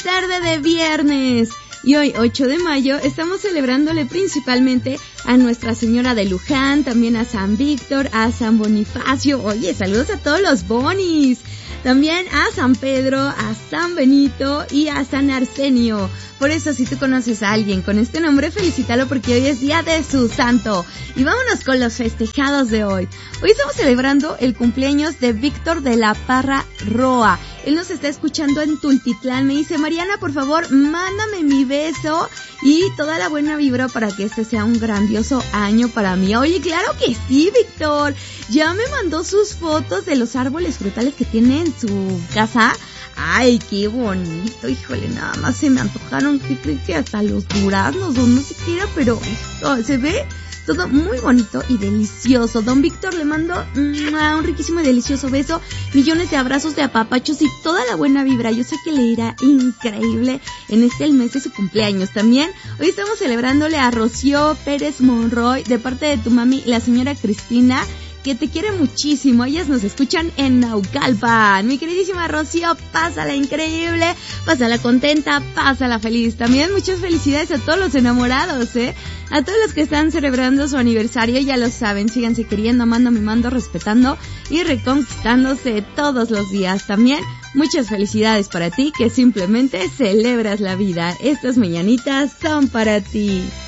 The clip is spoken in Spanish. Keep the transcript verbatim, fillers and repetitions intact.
tarde de viernes. Y hoy, ocho de mayo, estamos celebrándole principalmente a Nuestra Señora de Luján, también a San Víctor, a San Bonifacio. Oye, saludos a todos los bonis. También a San Pedro, a San Benito y a San Arsenio. Por eso, si tú conoces a alguien con este nombre, felicítalo porque hoy es día de su santo. Y vámonos con los festejados de hoy. Hoy estamos celebrando el cumpleaños de Víctor de la Parra Roa. Él nos está escuchando en Tultitlán. Me dice, Mariana, por favor, mándame mi beso y toda la buena vibra para que este sea un grandioso año para mí. Oye, claro que sí, Víctor. Ya me mandó sus fotos de los árboles frutales que tiene en su casa. Ay, qué bonito, híjole, nada más se me antojaron, ¿qué creen que hasta los duraznos o no siquiera? Pero oh, se ve todo muy bonito y delicioso. Don Víctor, le mando mm, un riquísimo y delicioso beso, millones de abrazos de apapachos y toda la buena vibra. Yo sé que le irá increíble en este el mes de su cumpleaños. También hoy estamos celebrándole a Rocío Pérez Monroy de parte de tu mami, la señora Cristina, que te quiere muchísimo. Ellas nos escuchan en Naucalpan. Mi queridísima Rocío, pásala increíble, pásala contenta, pásala feliz. También muchas felicidades a todos los enamorados, ¿eh? A todos los que están celebrando su aniversario, ya lo saben, síganse queriendo, amando, mimando, respetando y reconquistándose todos los días. También muchas felicidades para ti que simplemente celebras la vida. Estas mañanitas son para ti.